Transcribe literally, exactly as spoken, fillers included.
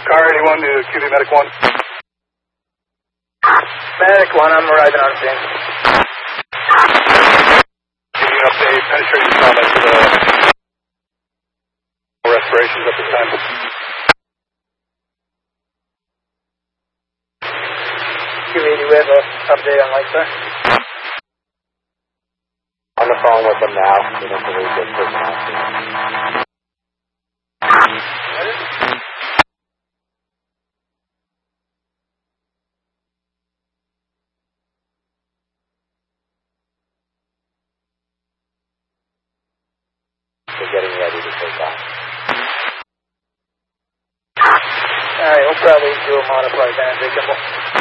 Car eighty-one to Q V Medic one. Medic one, I'm arriving on scene. Giving up a penetration comment to the respirations at this time. Q eighty, we have an update on light, sir. On the phone with them now. We don't believe this person out. We're getting ready to take off. Alright, we'll probably do a modified bandage.